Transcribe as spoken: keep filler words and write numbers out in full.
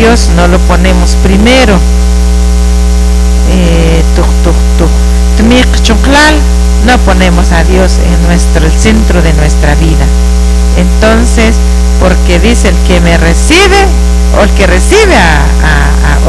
Dios no lo ponemos primero. Eh, tuk, tuk, tuk. Tmiq chuklal, no ponemos a Dios en nuestro, el centro de nuestra vida. Entonces, porque dice el que me recibe, o el que recibe a, a